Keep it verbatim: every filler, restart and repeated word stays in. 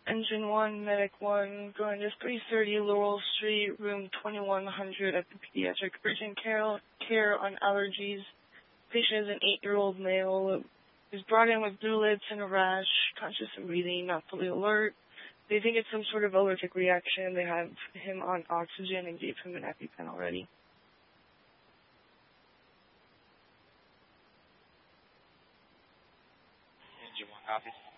Engine one, Medic one, going to three thirty Laurel Street, room twenty-one hundred at the Pediatric Urgent Care, care on allergies. Patient is an eight-year-old male. He's brought in with blue lips and a rash, conscious and breathing, not fully alert. They think it's some sort of allergic reaction. They have him on oxygen and gave him an EpiPen already. Engine one, copy.